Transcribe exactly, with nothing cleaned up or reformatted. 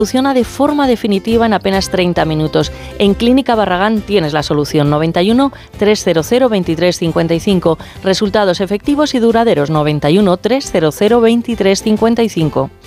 soluciona de forma definitiva en apenas treinta minutos. En Clínica Barragán tienes la solución. noventa y uno, trescientos veintitrés cincuenta y cinco. Resultados efectivos y duraderos. noventa y uno, trescientos veintitrés cincuenta y cinco.